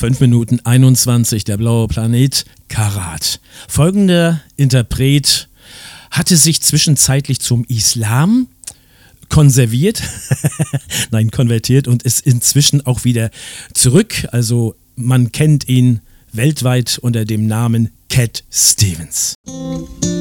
5 Minuten 21, der blaue Planet, Karat. Folgender Interpret hatte sich zwischenzeitlich zum Islam konvertiert und ist inzwischen auch wieder zurück. Also man kennt ihn weltweit unter dem Namen Cat Stevens.